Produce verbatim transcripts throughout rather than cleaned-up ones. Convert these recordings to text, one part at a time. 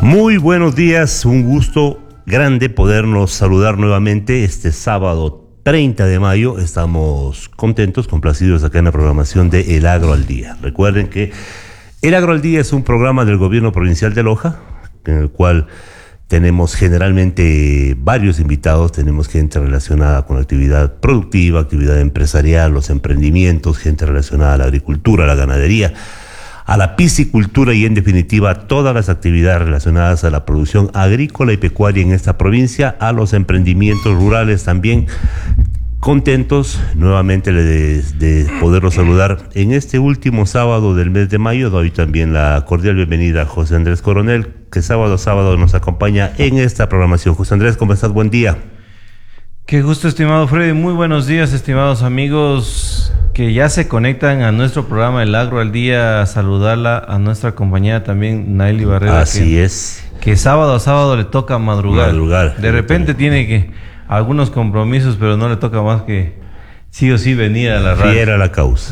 Muy buenos días, un gusto grande podernos saludar nuevamente este sábado treinta de mayo. Estamos contentos, complacidos acá en la programación de El Agro al Día. Recuerden que El Agro al Día es un programa del gobierno provincial de Loja, en el cual tenemos generalmente varios invitados. Tenemos gente relacionada con la actividad productiva, actividad empresarial, los emprendimientos, gente relacionada a la agricultura, a la ganadería, a la piscicultura y en definitiva todas las actividades relacionadas a la producción agrícola y pecuaria en esta provincia, a los emprendimientos rurales también. Contentos nuevamente de, de poderlos saludar en este último sábado del mes de mayo. Doy también la cordial bienvenida a José Andrés Coronel, que sábado a sábado nos acompaña en esta programación. José Andrés, ¿cómo estás? Buen día. Qué gusto, estimado Freddy. Muy buenos días, estimados amigos que ya se conectan a nuestro programa El Agro al Día. Saludarla a nuestra compañera también, Naeli Barrera. Así que, es. Que sábado a sábado le toca madrugar. Madrugar. De repente tiene que algunos compromisos, pero no le toca más que sí o sí venir a la radio. Fiera a la causa.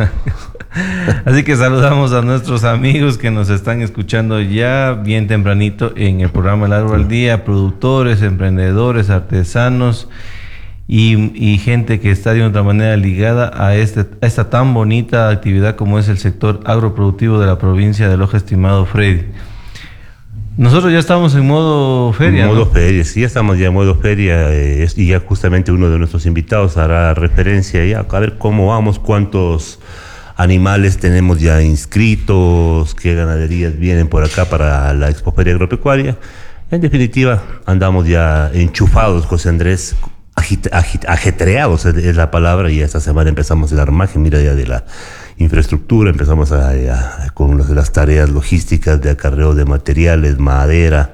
Así que saludamos a nuestros amigos que nos están escuchando ya bien tempranito en el programa El Agro al Día, productores, emprendedores, artesanos y, y gente que está de otra manera ligada a, este, a esta tan bonita actividad como es el sector agroproductivo de la provincia de Loja, estimado Freddy. Nosotros ya estamos en modo feria, En modo ¿no? feria, sí, ya estamos ya en modo feria, eh, y ya justamente uno de nuestros invitados hará referencia ya a ver cómo vamos, cuántos animales tenemos ya inscritos, qué ganaderías vienen por acá para la Expoferia Agropecuaria. En definitiva, andamos ya enchufados, José Andrés, agit, agit, ajetreados es la palabra, y esta semana empezamos el armaje, mira, ya de la infraestructura, empezamos a, a, con las, las tareas logísticas de acarreo de materiales, madera,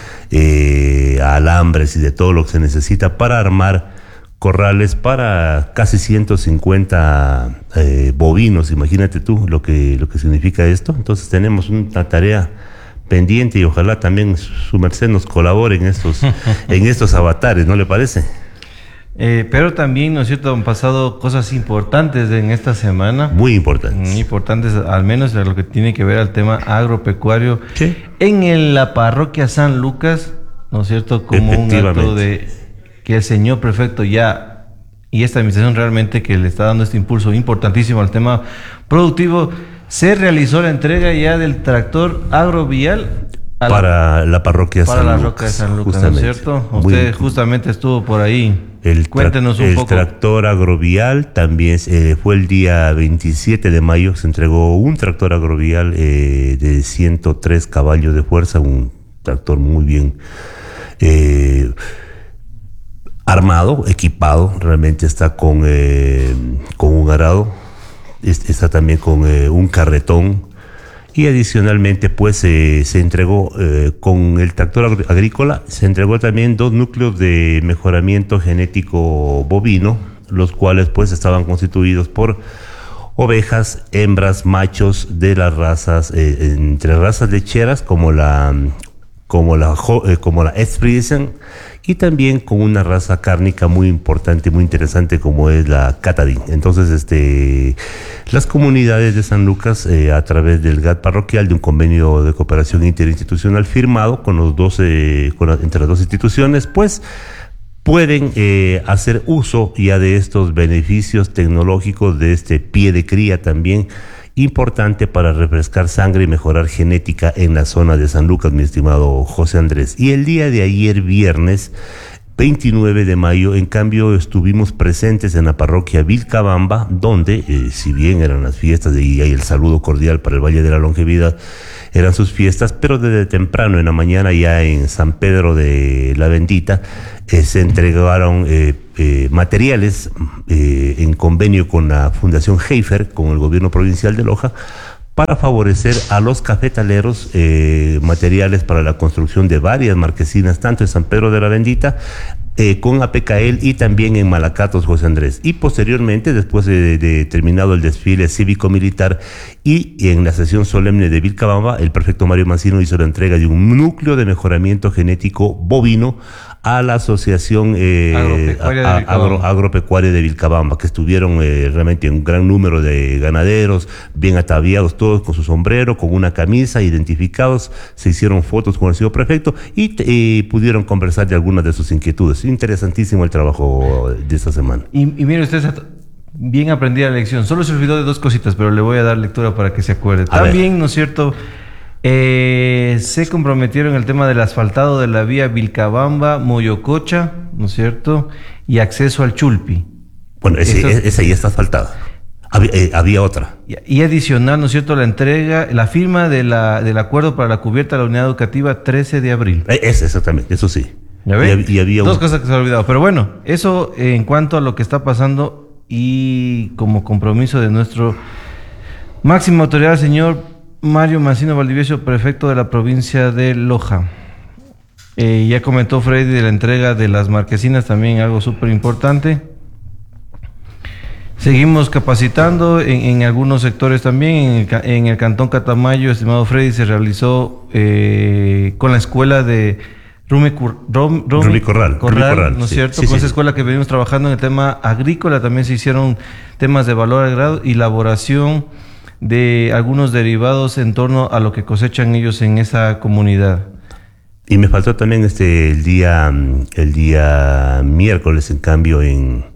eh, alambres y de todo lo que se necesita para armar corrales para casi ciento cincuenta eh, bovinos. Imagínate tú lo que, lo que significa esto. Entonces tenemos una tarea pendiente y ojalá también su merced nos colabore en estos, en estos avatares, ¿no le parece? Eh, pero también, ¿no es cierto?, han pasado cosas importantes en esta semana. Muy importantes. Muy importantes, al menos en lo que tiene que ver al tema agropecuario. Sí. En el, la parroquia San Lucas, ¿no es cierto?, como un acto de que el señor prefecto ya, y esta administración realmente que le está dando este impulso importantísimo al tema productivo, se realizó la entrega ya del tractor agrovial a para la, la parroquia para San la Lucas, parroquia San Lucas, ¿no es cierto? Usted Muy, justamente estuvo por ahí. El Cuéntenos un el poco. El tractor agrovial también eh, fue el día veintisiete de mayo, se entregó un tractor agrovial eh, de ciento tres caballos de fuerza, un tractor muy bien eh, armado, equipado, realmente está con, eh, con un arado, está también con eh, un carretón, y adicionalmente pues eh, se entregó eh, con el tractor agrícola, se entregó también dos núcleos de mejoramiento genético bovino, los cuales pues estaban constituidos por ovejas, hembras, machos de las razas, eh, entre razas lecheras como la como la eh, como la Friesian, y también con una raza cárnica muy importante, muy interesante, como es la Catadín. Entonces, este, las comunidades de San Lucas, eh, a través del G A T parroquial, de un convenio de cooperación interinstitucional firmado con los dos, eh, con la, entre las dos instituciones, pues pueden eh, hacer uso ya de estos beneficios tecnológicos, de este pie de cría también importante para refrescar sangre y mejorar genética en la zona de San Lucas, mi estimado José Andrés. Y el día de ayer, viernes veintinueve de mayo, en cambio, estuvimos presentes en la parroquia Vilcabamba, donde, eh, si bien eran las fiestas de y el saludo cordial para el Valle de la Longevidad, eran sus fiestas, pero desde temprano en la mañana, ya en San Pedro de la Bendita, eh, se entregaron eh, eh, materiales eh, en convenio con la Fundación Heifer, con el gobierno provincial de Loja, para favorecer a los cafetaleros, eh, materiales para la construcción de varias marquesinas, tanto en San Pedro de la Bendita, eh, con A P K E L y también en Malacatos, José Andrés. Y posteriormente, después de, de terminado el desfile cívico-militar y en la sesión solemne de Vilcabamba, el prefecto Mario Mancino hizo la entrega de un núcleo de mejoramiento genético bovino a la Asociación eh, Agropecuaria, a, de a, agro, Agropecuaria de Vilcabamba, que estuvieron eh, realmente un gran número de ganaderos, bien ataviados todos con su sombrero, con una camisa, identificados, se hicieron fotos con el señor prefecto y eh, pudieron conversar de algunas de sus inquietudes. Interesantísimo el trabajo de esta semana. Y, y mire usted, bien aprendida la lección, solo se olvidó de dos cositas, pero le voy a dar lectura para que se acuerde. A También, ver. ¿no es cierto?, Eh, se comprometieron el tema del asfaltado de la vía Vilcabamba-Moyococha, ¿no es cierto? Y acceso al Chulpi. Bueno, ese, Esto, esa ya está asfaltada. Había, eh, había otra. Y, y adicional, ¿no es cierto?, la entrega, la firma de la, del acuerdo para la cubierta de la unidad educativa trece de abril. Eh, es exactamente, eso sí. ¿Ya ve? Y, y había Dos un... cosas que se han olvidado. Pero bueno, eso eh, en cuanto a lo que está pasando y como compromiso de nuestro máximo autoridad, señor Mario Mancino Valdivieso, prefecto de la provincia de Loja. Eh, ya comentó Freddy de la entrega de las marquesinas, también algo súper importante. Seguimos capacitando en, en algunos sectores también. En el, en el Cantón Catamayo, estimado Freddy, se realizó eh, con la escuela de Rumi, Rom, Rumi, Rumi Corral, Corral, Rumi Corral, ¿no es sí, cierto? Sí, con sí, esa sí. escuela que venimos trabajando en el tema agrícola, también se hicieron temas de valor agregado y elaboración de algunos derivados en torno a lo que cosechan ellos en esa comunidad. Y me faltó también este el día el día miércoles, en cambio, en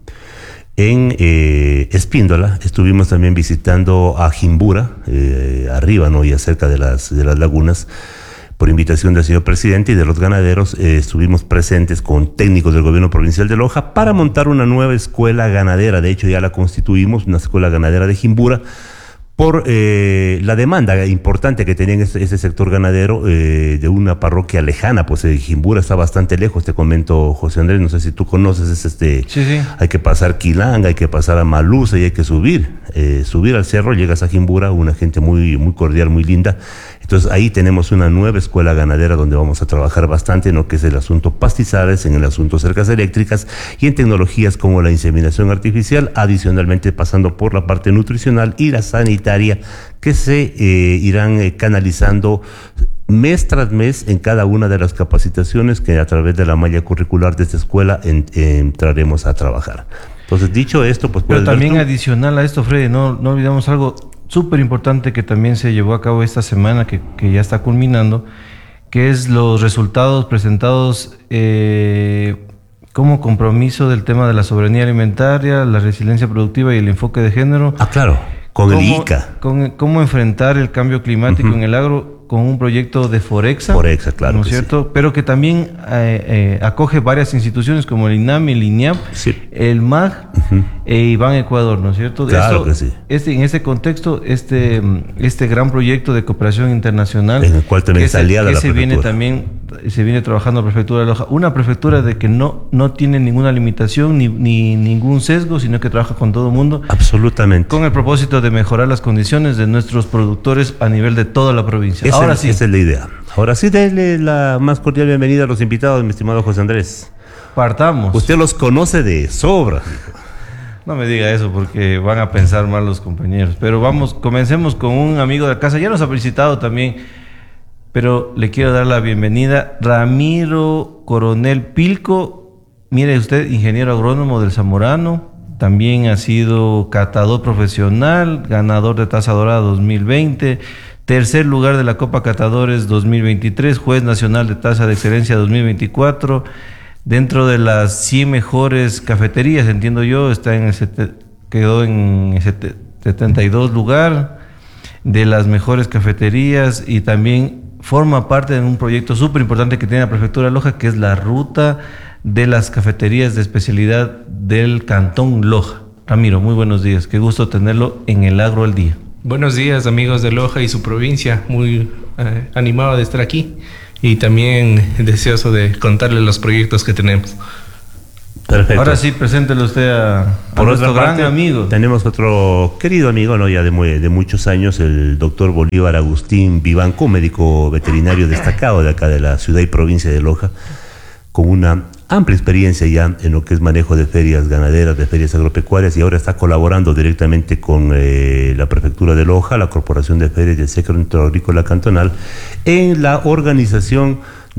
en eh, Espíndola estuvimos también visitando a Jimbura, eh, arriba, ¿no?, y cerca de las de las lagunas, por invitación del señor presidente y de los ganaderos. Eh, estuvimos presentes con técnicos del gobierno provincial de Loja para montar una nueva escuela ganadera. De hecho, ya la constituimos, una escuela ganadera de Jimbura, por eh, la demanda importante que tenía ese, ese sector ganadero eh, de una parroquia lejana. Pues eh, Jimbura está bastante lejos, te comento, José Andrés, no sé si tú conoces, es este, sí, sí. Hay que pasar Quilanga, hay que pasar a Malusa y hay que subir, eh, subir al cerro, llegas a Jimbura, una gente muy, muy cordial, muy linda. Entonces ahí tenemos una nueva escuela ganadera donde vamos a trabajar bastante en lo que es el asunto pastizales, en el asunto cercas eléctricas y en tecnologías como la inseminación artificial, adicionalmente pasando por la parte nutricional y la sanitaria, que se eh, irán eh, canalizando mes tras mes en cada una de las capacitaciones que a través de la malla curricular de esta escuela en, eh, entraremos a trabajar. Entonces, dicho esto, pues... Pero también adicional a esto, Freddy, no, no olvidamos algo súper importante que también se llevó a cabo esta semana, que, que ya está culminando, que es los resultados presentados eh, como compromiso del tema de la soberanía alimentaria, la resiliencia productiva y el enfoque de género. Ah, claro, con el I C A. Con, cómo enfrentar el cambio climático uh-huh. en el agro con un proyecto de Forexa. Forexa, claro. ¿No es cierto? Sí. Pero que también eh, eh, acoge varias instituciones como el INAMI, el INIAP, sí. el M A G uh-huh. e IBAN Ecuador, ¿no es cierto? Claro Esto, que sí. Este, en este contexto, este, este gran proyecto de cooperación internacional, en el cual también está aliada que la se prefectura. viene también, se viene trabajando la prefectura de Loja, una prefectura de que no, no tiene ninguna limitación ni, ni ningún sesgo, sino que trabaja con todo el mundo. Absolutamente. Con el propósito de mejorar las condiciones de nuestros productores a nivel de toda la provincia. Esa Ahora es, sí. Esa es la idea. Ahora sí, denle la más cordial bienvenida a los invitados, mi estimado José Andrés. Partamos. Usted los conoce de sobra. No me diga eso porque van a pensar mal los compañeros. Pero vamos, comencemos con un amigo de la casa. Ya nos ha visitado también, pero le quiero dar la bienvenida. Ramiro Coronel Pilco. Mire usted, ingeniero agrónomo del Zamorano. También ha sido catador profesional, ganador de Taza Dorada dos mil veinte, tercer lugar de la Copa Catadores dos mil veintitrés, juez nacional de Taza de Excelencia dos mil veinticuatro, dentro de las cien mejores cafeterías, entiendo yo, está en el sete, quedó en el setenta y dos lugar de las mejores cafeterías y también forma parte de un proyecto súper importante que tiene la Prefectura de Loja, que es la ruta de las cafeterías de especialidad del Cantón Loja. Ramiro, muy buenos días, qué gusto tenerlo en el Agro al Día. Buenos días, amigos de Loja y su provincia, muy eh, animado de estar aquí y también deseoso de contarles los proyectos que tenemos. Perfecto. Ahora sí, preséntelo usted a, a Por nuestro otra parte, gran amigo. Tenemos otro querido amigo, ¿no? Ya de, muy, de muchos años, el doctor Bolívar Agustín Vivanco, médico veterinario destacado de acá de la ciudad y provincia de Loja, con una amplia experiencia ya en lo que es manejo de ferias ganaderas, de ferias agropecuarias, y ahora está colaborando directamente con eh, la Prefectura de Loja, la Corporación de Ferias del Sector Agrícola Cantonal, en la organización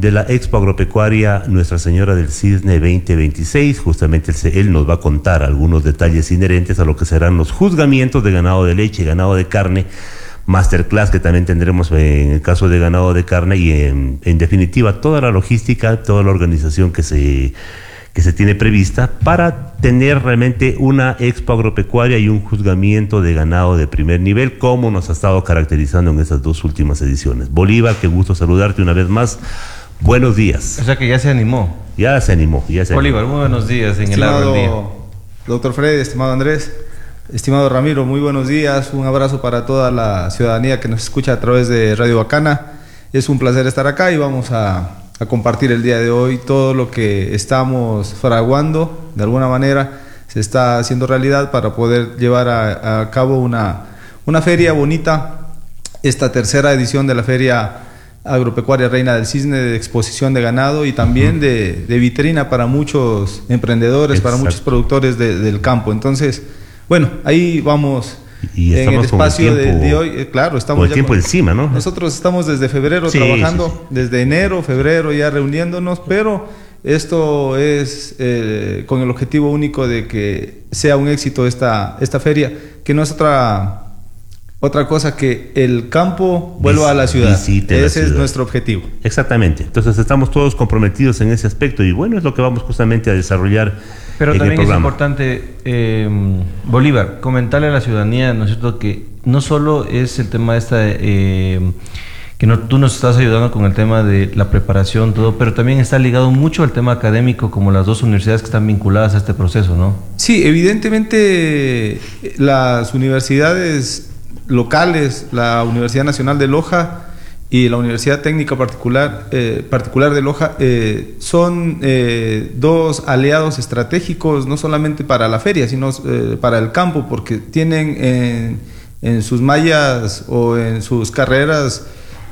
de la Expo Agropecuaria Nuestra Señora del Cisne veinte veintiséis. Justamente él, él nos va a contar algunos detalles inherentes a lo que serán los juzgamientos de ganado de leche y ganado de carne, masterclass que también tendremos en el caso de ganado de carne y en, en definitiva toda la logística, toda la organización que se... que se tiene prevista para tener realmente una expo agropecuaria y un juzgamiento de ganado de primer nivel, como nos ha estado caracterizando en estas dos últimas ediciones. Bolívar, qué gusto saludarte una vez más. Buenos días. O sea que ya se animó. Ya se animó, ya se Bolívar, animó. muy buenos días en Estimado el Árbol del Día. doctor Fred, estimado Andrés, estimado Ramiro, muy buenos días. Un abrazo para toda la ciudadanía que nos escucha a través de Radio Bacana. Es un placer estar acá y vamos a... a compartir el día de hoy todo lo que estamos fraguando, de alguna manera se está haciendo realidad para poder llevar a, a cabo una, una feria bonita, esta tercera edición de la Feria Agropecuaria Reina del Cisne, de exposición de ganado y también de, de vitrina para muchos emprendedores, Exacto. para muchos productores de, del campo. Entonces, bueno, ahí vamos. Y En el espacio tiempo, de, de hoy, eh, claro, estamos con el ya tiempo con, encima, ¿no? Nosotros estamos desde febrero Sí, trabajando, sí, sí. desde enero, febrero ya reuniéndonos, pero esto es eh, con el objetivo único de que sea un éxito esta, esta feria, que no es otra, otra cosa que el campo vuelva Vis- a la ciudad. visite la Ese es ciudad. nuestro objetivo. Exactamente. Entonces estamos todos comprometidos en ese aspecto y bueno, es lo que vamos justamente a desarrollar. Pero en también el es programa. importante, eh, Bolívar, comentarle a la ciudadanía, ¿no es cierto?, que no solo es el tema esta, eh, que no, tú nos estás ayudando con el tema de la preparación, todo, pero también está ligado mucho al tema académico, como las dos universidades que están vinculadas a este proceso, ¿no? Sí, evidentemente las universidades locales, la Universidad Nacional de Loja y la Universidad Técnica Particular, eh, particular de Loja eh, son eh, dos aliados estratégicos, no solamente para la feria, sino eh, para el campo, porque tienen en, en sus mallas o en sus carreras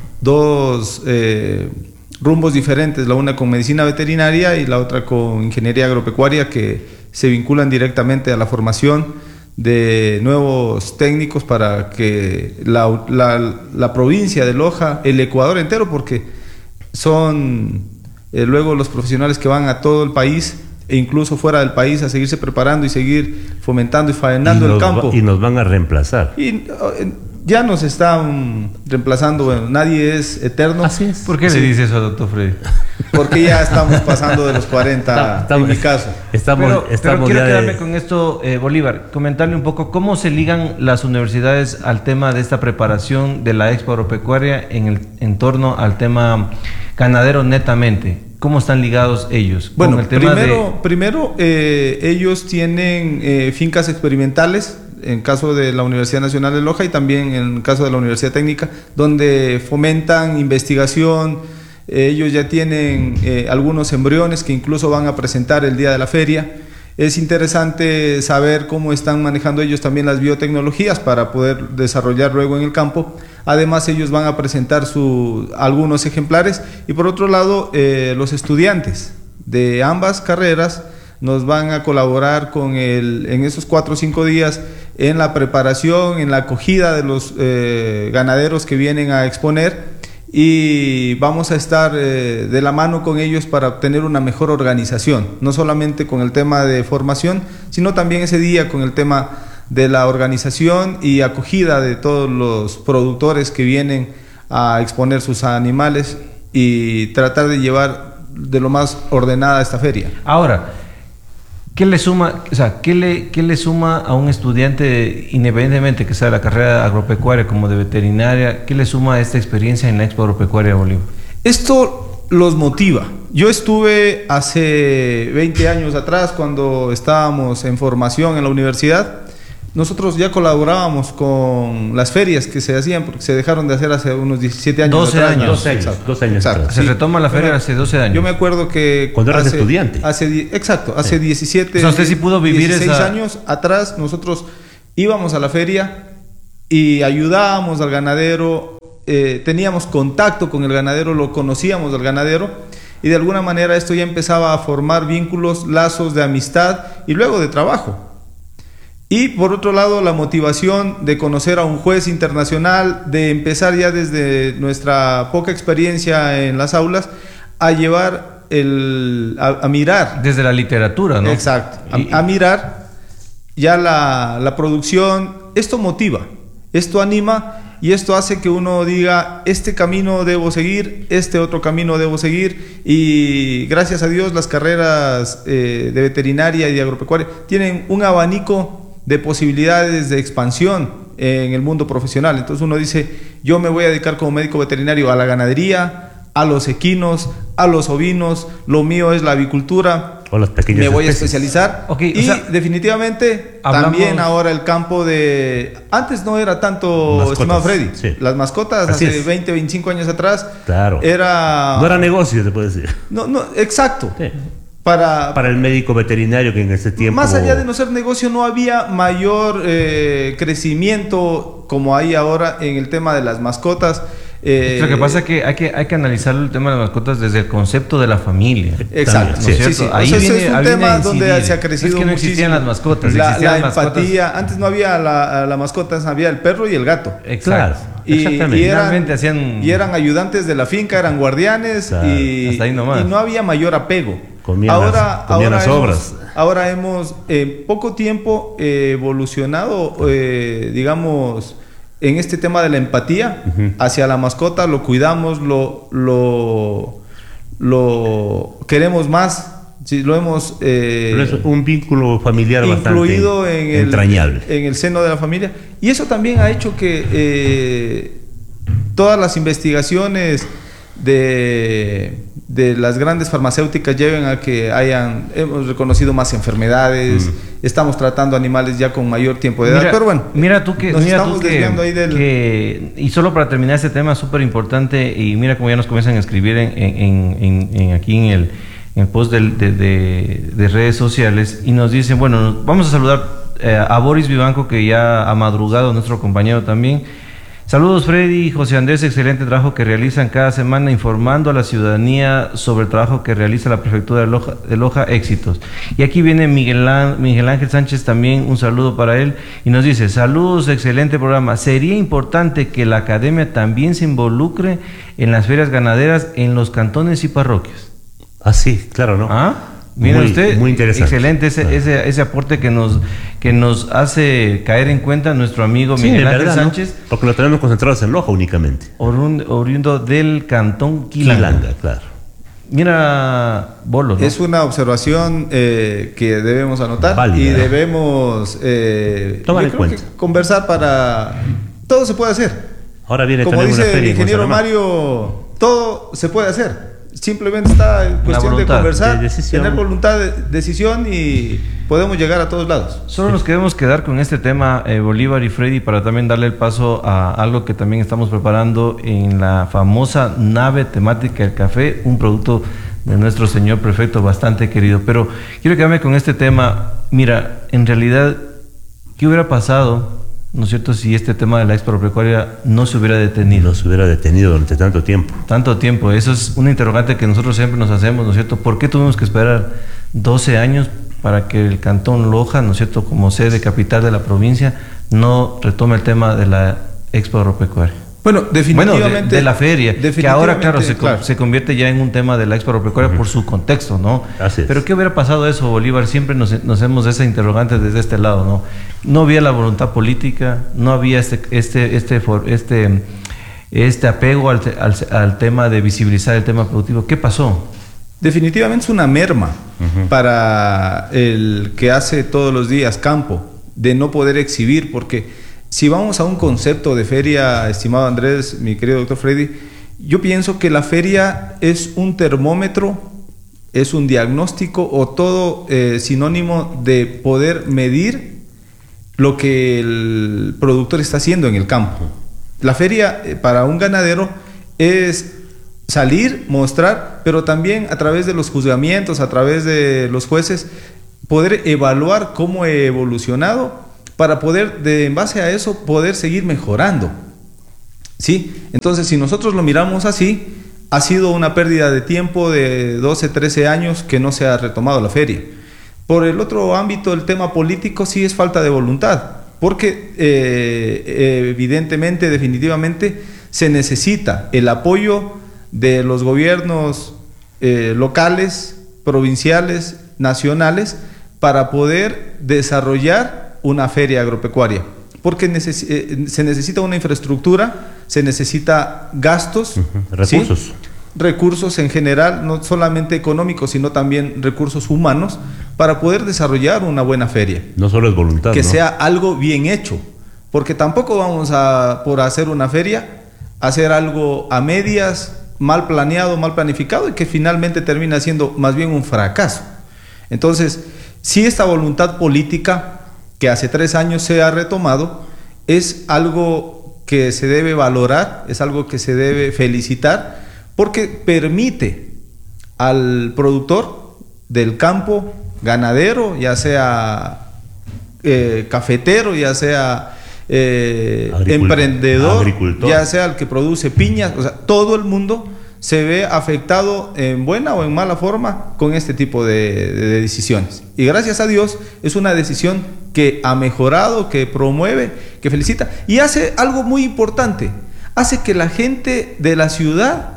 dos eh, rumbos diferentes, la una con medicina veterinaria y la otra con ingeniería agropecuaria, que se vinculan directamente a la formación de nuevos técnicos para que la, la, la provincia de Loja, el Ecuador entero, porque son eh, luego los profesionales que van a todo el país e incluso fuera del país a seguirse preparando y seguir fomentando y faenando y el nos campo. va- y nos van a reemplazar. Y eh, ya nos están reemplazando, bueno, nadie es eterno. Así es. ¿Por qué Sí. le dice eso, doctor Freddy? Porque ya estamos pasando de los cuarenta, Estamos- en mi caso. Estamos, pero, pero estamos quiero ya de- quedarme con esto, eh, Bolívar, comentarle un poco cómo se ligan las universidades al tema de esta preparación de la Expo Agropecuaria en, el, en torno al tema ganadero netamente. ¿Cómo están ligados ellos? Bueno, con el tema primero, de... primero eh, ellos tienen eh, fincas experimentales, en caso de la Universidad Nacional de Loja y también en el caso de la Universidad Técnica, donde fomentan investigación. Eh, ellos ya tienen eh, algunos embriones que incluso van a presentar el día de la feria. Es interesante saber cómo están manejando ellos también las biotecnologías para poder desarrollar luego en el campo. Además, ellos van a presentar su, algunos ejemplares y por otro lado, eh, los estudiantes de ambas carreras nos van a colaborar con el, en esos cuatro o cinco días en la preparación, en la acogida de los eh, ganaderos que vienen a exponer, y vamos a estar eh, de la mano con ellos para obtener una mejor organización, no solamente con el tema de formación, sino también ese día con el tema de la organización y acogida de todos los productores que vienen a exponer sus animales y tratar de llevar de lo más ordenada esta feria. Ahora, ¿qué le suma, o sea, qué le, qué le suma a un estudiante, independientemente que sea de la carrera agropecuaria como de veterinaria, qué le suma a esta experiencia en la Expo Agropecuaria de Bolívar? Esto los motiva. Yo estuve hace veinte años atrás, cuando estábamos en formación en la universidad. Nosotros ya colaborábamos con las ferias que se hacían, porque se dejaron de hacer hace unos diecisiete años doce atrás. años. doce años, Exacto. doce años Exacto. atrás. Se Sí. retoma la feria Yo me- hace doce años. Yo me acuerdo que Cuando eras hace- estudiante. hace die- exacto, hace diecisiete, O sea, usted sí pudo vivir dieciséis esa- años atrás. Nosotros íbamos a la feria y ayudábamos al ganadero, eh, teníamos contacto con el ganadero, lo conocíamos al ganadero, y de alguna manera esto ya empezaba a formar vínculos, lazos de amistad y luego de trabajo. Y por otro lado, la motivación de conocer a un juez internacional, de empezar ya desde nuestra poca experiencia en las aulas a llevar el, a, a mirar. Desde la literatura, ¿no? Exacto, a, Y- a mirar ya la, la producción. Esto motiva, esto anima y esto hace que uno diga, este camino debo seguir, este otro camino debo seguir, y gracias a Dios las carreras eh, de veterinaria y de agropecuaria tienen un abanico de posibilidades de expansión en el mundo profesional. Entonces uno dice, yo me voy a dedicar como médico veterinario a la ganadería, a los equinos, a los ovinos, lo mío es la avicultura. O las pequeñas Me voy a especies. especializar. Ok, y o sea, definitivamente hablamos- también ahora el campo de... Antes no era tanto, Mascotas, estimado Freddy. sí. Las mascotas Así hace es. veinte, veinticinco años atrás. Claro. Era... No era negocio, se puede decir. No, no, exacto. Sí. Para, Para el médico veterinario que en ese tiempo... más allá de no ser negocio, no había mayor eh, crecimiento como hay ahora en el tema de las mascotas. Eh, Lo que pasa es que hay que hay que analizar el tema de las mascotas desde el concepto de la familia. Exacto, También, sí, sí, sí, ¿cierto? sí. Ahí o sea, ese viene- es un ahí tema viene a donde incidir. se ha crecido Es que no existían muchísimo. las mascotas, La, existían la las mascotas. empatía, antes no había la, la mascotas, había el perro y el gato. Exacto. Claro. Y, Exactamente. y eran, Finalmente hacían- y eran ayudantes de la finca, eran guardianes, Claro, y, hasta ahí nomás. y no había mayor apego. Comían ahora las- comían ahora las hemos, obras. Ahora hemos en poco tiempo eh, evolucionado, eh, digamos, en este tema de la empatía Ujú. hacia la mascota, lo cuidamos, lo, lo, lo queremos más. Sí, lo hemos eh, Pero es un vínculo familiar incluido bastante en el, entrañable. en el seno de la familia. Y eso también ha hecho que eh, todas las investigaciones de, de las grandes farmacéuticas lleven a que hayan, hemos reconocido más enfermedades, Mm. estamos tratando animales ya con mayor tiempo de edad, Mira, pero bueno, mira tú que, nos mira estamos tú que, desviando ahí del... que- y solo para terminar este tema súper importante, y mira cómo ya nos comienzan a escribir en, en- en- en- aquí en el, en el post del- de, de- de redes sociales, y nos dicen, bueno, nos- vamos a saludar eh, a Boris Vivanco, que ya ha madrugado, nuestro compañero también. Saludos Freddy y José Andrés, excelente trabajo que realizan cada semana informando a la ciudadanía sobre el trabajo que realiza la prefectura de Loja, de Loja, éxitos. Y aquí viene Miguel, Án- Miguel Ángel Sánchez también, un saludo para él, y nos dice, saludos, excelente programa. Sería importante que la academia también se involucre en las ferias ganaderas en los cantones y parroquias. Ah, sí, claro, ¿no? ¿Ah? Mire Muy- usted, muy interesante. excelente ese, Ah. ese, ese aporte que nos, que nos hace caer en cuenta nuestro amigo Sí, Miguel de Ángel verdad, ¿no? Sánchez, Porque lo tenemos concentrados en Loja únicamente. orun- oriundo del cantón Quilanga. Quilanga, claro. Mira, Bolo, ¿no? Es una observación eh, que debemos anotar Válida. y debemos eh, Tomar yo en creo cuenta. que conversar para... Todo se puede hacer. Ahora viene Como también una dice el feria en ingeniero Guatemala. Mario, todo se puede hacer. Simplemente está en cuestión de voluntad, conversar, de decisión. tener voluntad de decisión y podemos llegar a todos lados. Solo nos queremos quedar con este tema, eh, Bolívar y Freddy, para también darle el paso a algo que también estamos preparando en la famosa nave temática del café, un producto de nuestro señor prefecto bastante querido. Pero quiero quedarme con este tema. Mira, en realidad, ¿qué hubiera pasado, no es cierto, si este tema de la expo agropecuaria no se hubiera detenido? No se hubiera detenido durante tanto tiempo. Tanto tiempo, eso es una interrogante que nosotros siempre nos hacemos, ¿no es cierto? ¿Por qué tuvimos que esperar doce años para que el cantón Loja, ¿no es cierto?, como sede capital de la provincia, no retome el tema de la expo agropecuaria? Bueno, definitivamente. Bueno, de, de la feria, que ahora, claro, se, claro. se convierte ya en un tema de la expo agropecuaria por su contexto, ¿no? Así es. Pero ¿qué hubiera pasado eso, Bolívar? Siempre nos, nos hacemos esa interrogante desde este lado, ¿no? No había la voluntad política, no había este, este, este, for- este, este apego al, te- al, al tema de visibilizar el tema productivo. ¿Qué pasó? Definitivamente es una merma para el que hace todos los días campo, de no poder exhibir, porque si vamos a un concepto de feria, estimado Andrés, mi querido doctor Freddy, yo pienso que la feria es un termómetro, es un diagnóstico o todo eh, sinónimo de poder medir lo que el productor está haciendo en el campo. La feria eh, para un ganadero es salir, mostrar, pero también a través de los juzgamientos, a través de los jueces, poder evaluar cómo he evolucionado para poder, de, en base a eso, poder seguir mejorando. ¿Sí? Entonces, si nosotros lo miramos así, ha sido una pérdida de tiempo de doce, trece años que no se ha retomado la feria. Por el otro ámbito, el tema político, sí es falta de voluntad, porque eh, evidentemente, definitivamente, se necesita el apoyo de los gobiernos eh, locales, provinciales, nacionales, para poder desarrollar una feria agropecuaria. Porque neces eh, se necesita una infraestructura, se necesita gastos, uh-huh. recursos. ¿sí? Recursos en general, no solamente económicos, sino también recursos humanos, para poder desarrollar una buena feria. No solo es voluntad, que ¿no? sea algo bien hecho, porque tampoco vamos a, por hacer una feria, hacer algo a medias, mal planeado, mal planificado, y que finalmente termina siendo más bien un fracaso. Entonces, si esta voluntad política que hace tres años se ha retomado, es algo que se debe valorar, es algo que se debe felicitar, porque permite al productor del campo, ganadero, ya sea eh, cafetero, ya sea eh, emprendedor, agricultor, ya sea el que produce piñas, o sea, todo el mundo se ve afectado en buena o en mala forma con este tipo de, de decisiones. Y gracias a Dios es una decisión que ha mejorado, que promueve, que felicita y hace algo muy importante, hace que la gente de la ciudad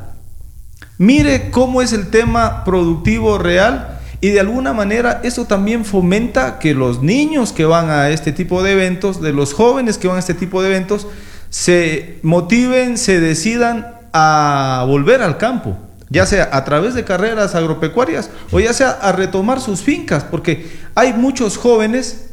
mire cómo es el tema productivo real, y de alguna manera eso también fomenta que los niños que van a este tipo de eventos, de los jóvenes que van a este tipo de eventos, se motiven, se decidan a volver al campo, ya sea a través de carreras agropecuarias o ya sea a retomar sus fincas, porque hay muchos jóvenes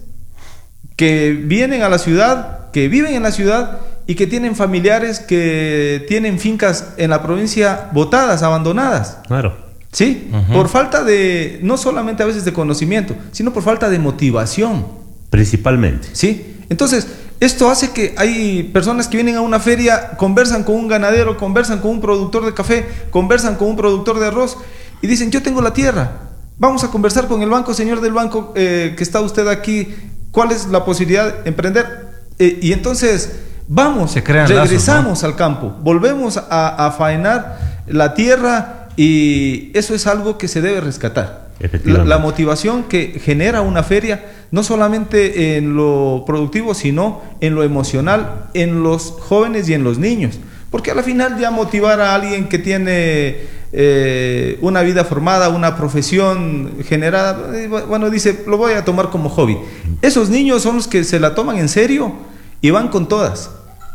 que vienen a la ciudad, que viven en la ciudad y que tienen familiares que tienen fincas en la provincia botadas, abandonadas. Claro. Sí, uh-huh. Por falta de, no solamente a veces de conocimiento, sino por falta de motivación. Principalmente. Sí, entonces esto hace que hay personas que vienen a una feria, conversan con un ganadero, conversan con un productor de café, conversan con un productor de arroz y dicen: yo tengo la tierra, vamos a conversar con el banco, señor del banco eh, que está usted aquí, ¿cuál es la posibilidad de emprender? Eh, y entonces vamos, se crean regresamos lazos, ¿no? al campo, volvemos a, a faenar la tierra, y eso es algo que se debe rescatar. La, la motivación que genera una feria, no solamente en lo productivo, sino en lo emocional, en los jóvenes y en los niños. Porque a la final ya motivar a alguien que tiene eh, una vida formada, una profesión generada, eh, bueno, dice, lo voy a tomar como hobby. Esos niños son los que se la toman en serio y van con todas.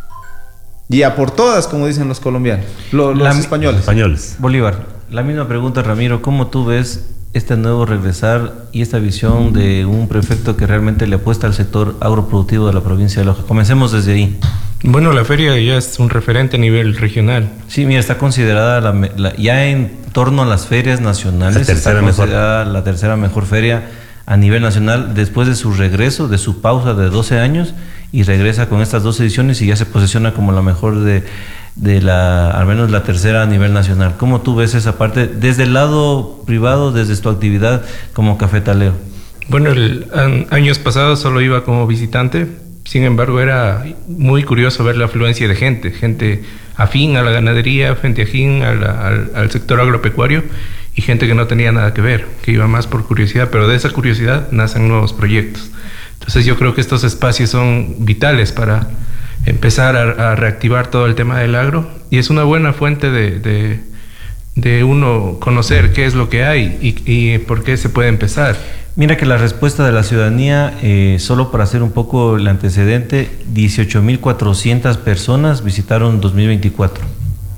Y a por todas, como dicen los colombianos, lo, los la, españoles. españoles. Bolívar, la misma pregunta, Ramiro, ¿cómo tú ves este nuevo regresar y esta visión de un prefecto que realmente le apuesta al sector agroproductivo de la provincia de Loja? Comencemos desde ahí. Bueno, la feria ya es un referente a nivel regional. Sí, mira, está considerada la, la, ya en torno a las ferias nacionales, la tercera está considerada mejor. la tercera mejor feria a nivel nacional después de su regreso, de su pausa de doce años, y regresa con estas dos ediciones y ya se posiciona como la mejor de, de la, al menos la tercera a nivel nacional. ¿Cómo tú ves esa parte desde el lado privado, desde tu actividad como cafetalero? Bueno, el, an, años pasados solo iba como visitante, sin embargo era muy curioso ver la afluencia de gente, gente afín a la ganadería, gente afín a la, al, al sector agropecuario, y gente que no tenía nada que ver, que iba más por curiosidad, pero de esa curiosidad nacen nuevos proyectos. Entonces yo creo que estos espacios son vitales para empezar a, a reactivar todo el tema del agro, y es una buena fuente de, de, de uno conocer qué es lo que hay y, y por qué se puede empezar. Mira que la respuesta de la ciudadanía, eh, solo para hacer un poco el antecedente, dieciocho mil cuatrocientas personas visitaron dos mil veinticuatro.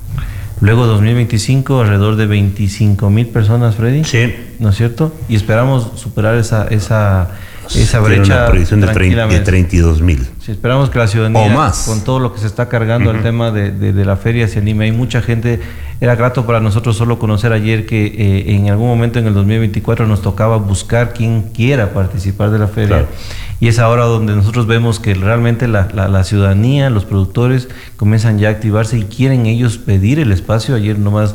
Luego dos mil veinticinco, alrededor de veinticinco mil personas, Freddy. Sí. ¿No es cierto? Y esperamos superar esa, esa, esa brecha. Tiene una proyección de, de treinta y dos mil. Sí, esperamos que la ciudadanía, o más, con todo lo que se está cargando, uh-huh, el tema de, de, de la feria, se anime. Hay mucha gente. Era grato para nosotros solo conocer ayer que eh, en algún momento en el dos mil veinticuatro nos tocaba buscar quien quiera participar de la feria. Claro. Y es ahora donde nosotros vemos que realmente la, la, la ciudadanía, los productores comienzan ya a activarse y quieren ellos pedir el espacio. Ayer nomás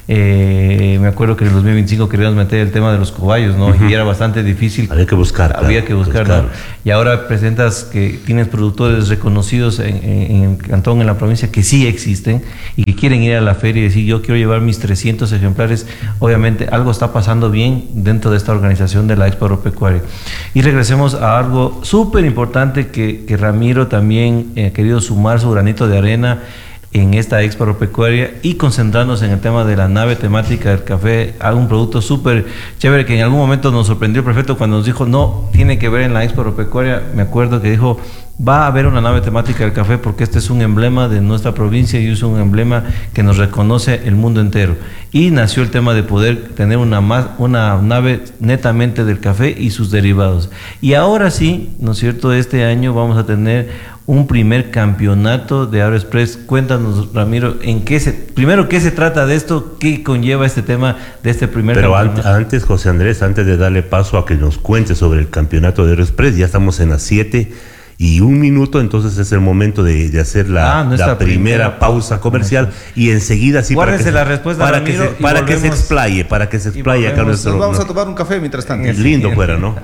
eh, me acuerdo que en el dos mil veinticinco queríamos meter el tema de los cobayos, ¿no? Uh-huh. Y era bastante difícil. Había que buscar. Había claro, que buscar, buscar. ¿no? Y ahora presentas que tienes productores reconocidos en, en, en el cantón, en la provincia, que sí existen y que quieren ir a la feria y decir: yo quiero llevar mis trescientos ejemplares. Obviamente algo está pasando bien dentro de esta organización de la Expo Agropecuaria. Y regresemos a algo súper importante que, que Ramiro también eh, ha querido sumar su granito de arena. en esta Expo Agropecuaria y concentrarnos en el tema de la nave temática del café, algún producto súper chévere que en algún momento nos sorprendió el prefecto cuando nos dijo, no, tiene que ver en la Expo Agropecuaria. Me acuerdo que dijo, va a haber una nave temática del café porque este es un emblema de nuestra provincia y es un emblema que nos reconoce el mundo entero. Y nació el tema de poder tener una, más, una nave netamente del café y sus derivados. Y ahora sí, ¿no es cierto?, este año vamos a tener un primer campeonato de AgroExpress. Cuéntanos, Ramiro, en qué se, primero, ¿qué se trata de esto? ¿Qué conlleva este tema de este primer Pero campeonato? Pero antes, José Andrés, antes de darle paso a que nos cuente sobre el campeonato de AgroExpress, ya estamos en las siete y un minuto, entonces es el momento de, de hacer la, Ah, la nuestra primera, primera pausa comercial y enseguida sí para, que, Guárdese se- la respuesta, para, que, se, Ramiro, y para que se volvemos. explaye, para que se Y explaye acá volvemos. nuestro... Nos vamos no- a tomar un café mientras tanto. lindo fuera, ¿no?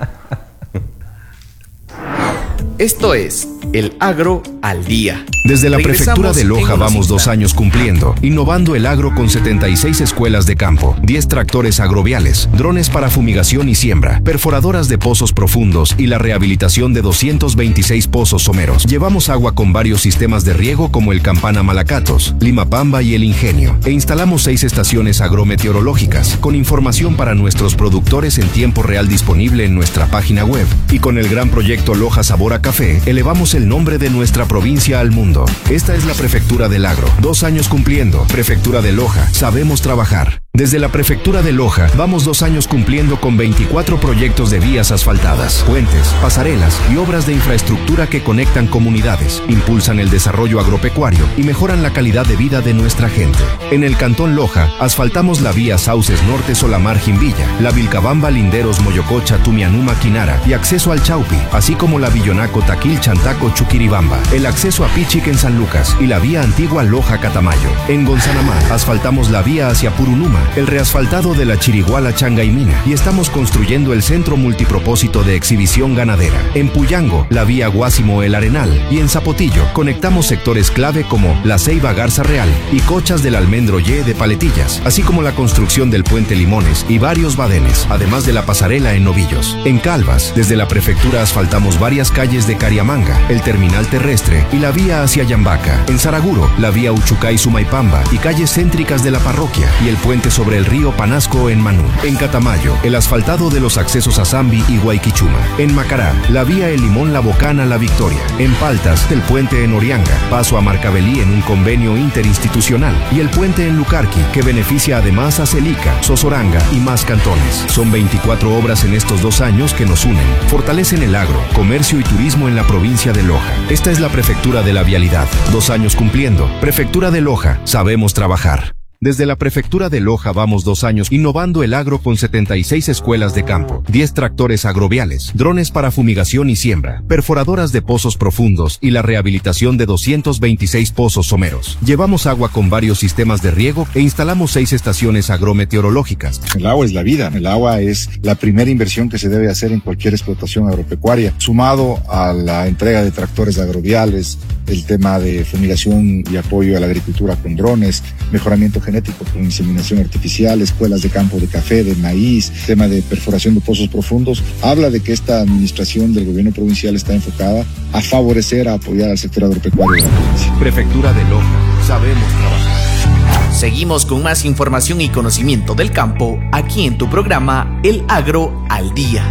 Esto es El Agro al Día. Desde la Prefectura Regresamos de en Loja unos vamos dos instantes. años cumpliendo, innovando el agro con setenta y seis escuelas de campo, diez tractores agroviales, drones para fumigación y siembra, perforadoras de pozos profundos y la rehabilitación de doscientos veintiséis pozos someros. Llevamos agua con varios sistemas de riego como el Campana Malacatos, Limapamba y El Ingenio, e instalamos seis estaciones agrometeorológicas, con información para nuestros productores en tiempo real disponible en nuestra página web. Y con el gran proyecto Loja Sabor a Café, elevamos el nombre de nuestra provincia al mundo. Esta es la Prefectura del Agro. Dos años cumpliendo. Prefectura de Loja. Sabemos trabajar. Desde la Prefectura de Loja, vamos dos años cumpliendo con veinticuatro proyectos de vías asfaltadas, puentes, pasarelas y obras de infraestructura que conectan comunidades, impulsan el desarrollo agropecuario y mejoran la calidad de vida de nuestra gente. En el Cantón Loja, asfaltamos la vía Sauces Norte Solamar Jimbilla, la Vilcabamba Linderos Moyococha Tumianuma Quinara y acceso al Chaupi, así como la Villonaco Taquil Chantaco Chuquiribamba, el acceso a Pichic en San Lucas y la vía antigua Loja Catamayo. En Gonzanamá, asfaltamos la vía hacia Purunuma, el reasfaltado de la Chiriguala Changaimina y estamos construyendo el centro multipropósito de exhibición ganadera. En Puyango, la vía Guásimo El Arenal y en Zapotillo conectamos sectores clave como la Ceiba Garza Real y Cochas del Almendro Y de Paletillas, así como la construcción del puente Limones y varios badenes, además de la pasarela en Novillos. En Calvas, desde la prefectura asfaltamos varias calles de Cariamanga, el terminal terrestre y la vía hacia Yambaca. En Saraguro, la vía Uchucay Sumaipamba y calles céntricas de la parroquia y el puente sobre el río Panasco en Manú. En Catamayo, el asfaltado de los accesos a Zambi y Guayquichuma. En Macará, la vía El Limón La Bocana La Victoria. En Paltas, el puente en Orianga, paso a Marcabelí en un convenio interinstitucional y el puente en Lucarqui, que beneficia además a Celica, Sosoranga y más cantones. Son veinticuatro obras en estos dos años que nos unen, fortalecen el agro, comercio y turismo en la provincia de Loja. Esta es la Prefectura de la Vialidad. Dos años cumpliendo. Prefectura de Loja. Sabemos trabajar. Desde la Prefectura de Loja vamos dos años innovando el agro con setenta y seis escuelas de campo, diez tractores agroviales, drones para fumigación y siembra, perforadoras de pozos profundos y la rehabilitación de doscientos veintiséis pozos someros. Llevamos agua con varios sistemas de riego e instalamos seis estaciones agrometeorológicas. El agua es la vida, el agua es la primera inversión que se debe hacer en cualquier explotación agropecuaria, sumado a la entrega de tractores agroviales, el tema de fumigación y apoyo a la agricultura con drones, mejoramiento genético con inseminación artificial, escuelas de campo de café, de maíz, tema de perforación de pozos profundos, habla de que esta administración del gobierno provincial está enfocada a favorecer, a apoyar al sector agropecuario de la provincia. Prefectura de Loja. Sabemos trabajar. Seguimos con más información y conocimiento del campo aquí en tu programa El Agro al Día.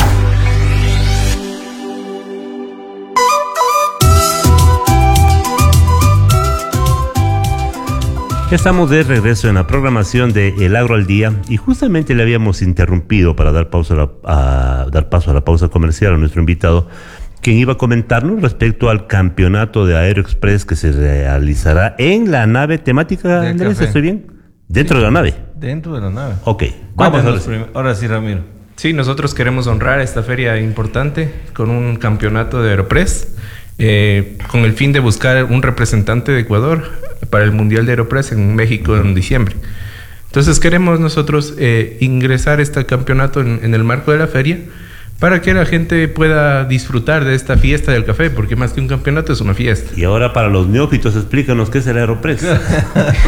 Estamos de regreso en la programación de El Agro al Día y justamente le habíamos interrumpido para dar, pausa a, la, a dar paso a la pausa comercial a nuestro invitado, quien iba a comentarnos respecto al campeonato de AgroExpress que se realizará en la nave temática. Del Andrés, café. ¿estoy bien? ¿Dentro de la nave? Dentro de la nave. Ok, vamos a Cuéntanos ver. prim- Ahora sí, Ramiro. Sí, nosotros queremos honrar esta feria importante con un campeonato de AgroExpress eh, con el fin de buscar un representante de Ecuador para el Mundial de AgroExpress en México en diciembre. Entonces queremos nosotros eh, ingresar a este campeonato en, en el marco de la feria para que la gente pueda disfrutar de esta fiesta del café, porque más que un campeonato es una fiesta. Y ahora para los neófitos, explícanos qué es el AgroExpress.